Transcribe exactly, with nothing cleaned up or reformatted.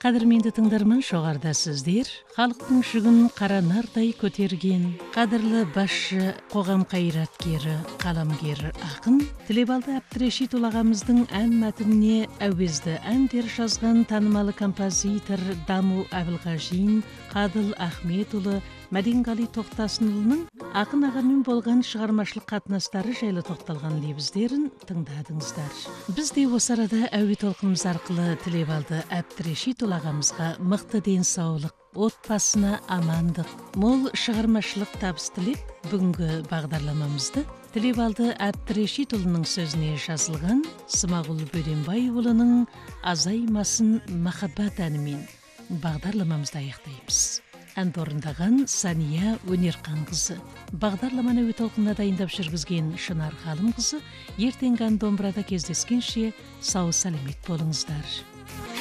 Кадырменді тыңдарман, шоғарда сіздер халықтың жүгін қара нардай көтерген қадірлі басшы, қоғам қайраткері, қаламгері ақын Тілебалды Әбдірешитұлы ағамыздың ән мәтініне әуезді әндер жазған танымалы композитор Даму Әбілғажин, Қадыл Ахметұлы, Мәдинғали Тоқтасынұлының ақын ағамен болған шығармашылық қатынастары жайлы тоқталған лебіздерін тыңдадыңыздар. Біз де осы арада әуе толқынымыз арқылы Тілебалды Әбдірешитұлы ағамызға мықты денсаулық, отбасына амандық, мол шығармашылық табыс тілеп, бүгінгі бағдарламамызды Тілебалды Әбдірешитұлының сөзіне жазылған Смағұл Бөденбайұлының Азаймасын махаббат әнімен бағдарламамызды аяқтаймыз. Әнді орындаған Сания Өнерқанқызы. Бағдарламаны әуе толқынына дайындап жүргізген Шынар Ғалымқызы. Ертеңгі ән домбырада кездескенше сау сәлемет болыңыздар.